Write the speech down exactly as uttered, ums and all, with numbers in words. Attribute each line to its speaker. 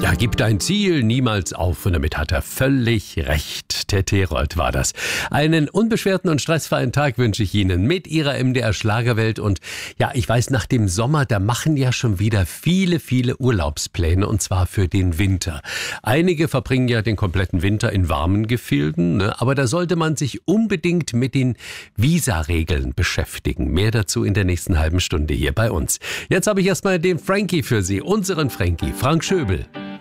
Speaker 1: Ja, gib dein Ziel niemals auf. Und damit hat er völlig recht. Der Terold war das. Einen unbeschwerten und stressfreien Tag wünsche ich Ihnen mit Ihrer M D R Schlagerwelt. Und ja, ich weiß, nach dem Sommer, da machen ja schon wieder viele, viele Urlaubspläne. Und zwar für den Winter. Einige verbringen ja den kompletten Winter in warmen Gefilden. Ne? Aber da sollte man sich unbedingt mit den Visa-Regeln beschäftigen. Mehr dazu in der nächsten halben Stunde hier bei uns. Jetzt habe ich erstmal den Frankie für Sie. Unseren Frankie, Frank Schöbel.